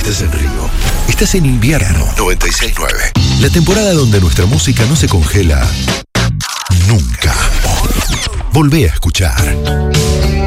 estás en Río. Estás en invierno 96.9. La temporada donde nuestra música no se congela nunca. Volvé a escuchar.